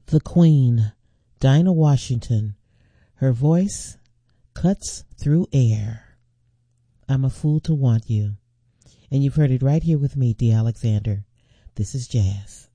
The Queen, Dinah Washington. Her voice cuts through air. I'm a fool to want you. And you've heard it right here with me, D. Alexander. This is Jazz.